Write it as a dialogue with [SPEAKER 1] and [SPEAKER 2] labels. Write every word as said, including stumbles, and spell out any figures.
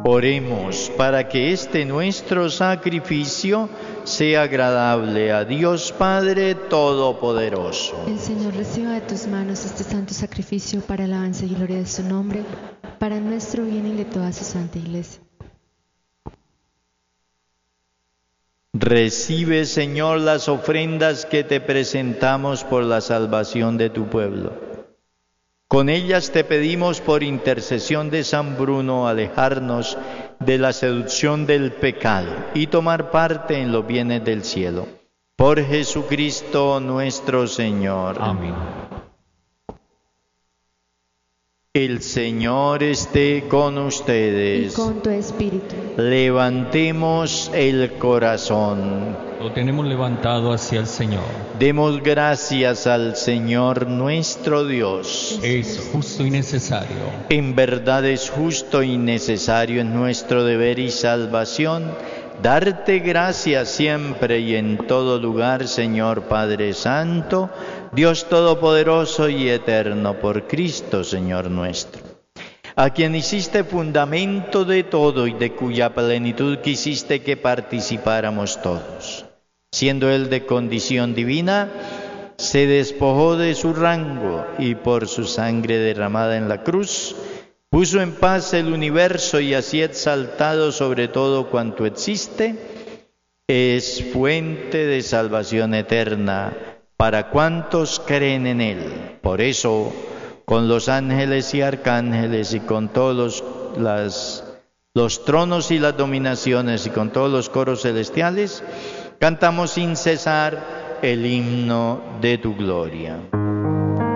[SPEAKER 1] Oremos para que este nuestro sacrificio sea agradable a Dios Padre Todopoderoso.
[SPEAKER 2] El Señor reciba de tus manos este santo sacrificio para alabanza y gloria de su nombre, para nuestro bien y de toda su santa Iglesia.
[SPEAKER 1] Recibe, Señor, las ofrendas que te presentamos por la salvación de tu pueblo. Con ellas te pedimos por intercesión de San Bruno alejarnos de la seducción del pecado y tomar parte en los bienes del cielo. Por Jesucristo nuestro Señor.
[SPEAKER 3] Amén.
[SPEAKER 1] El Señor esté con ustedes.
[SPEAKER 2] Y con tu espíritu.
[SPEAKER 1] Levantemos el corazón.
[SPEAKER 3] Lo tenemos levantado hacia el Señor.
[SPEAKER 1] Demos gracias al Señor nuestro Dios.
[SPEAKER 3] Es justo y necesario.
[SPEAKER 1] En verdad es justo y necesario, en nuestro deber y salvación, darte gracias siempre y en todo lugar, Señor Padre Santo, Dios Todopoderoso y Eterno, por Cristo, Señor nuestro, a quien hiciste fundamento de todo y de cuya plenitud quisiste que participáramos todos. Siendo Él de condición divina, se despojó de su rango y por su sangre derramada en la cruz, puso en paz el universo y así exaltado sobre todo cuanto existe, es fuente de salvación eterna para cuantos creen en Él. Por eso, con los ángeles y arcángeles y con todos los, las, los tronos y las dominaciones y con todos los coros celestiales, cantamos sin cesar el himno de tu gloria.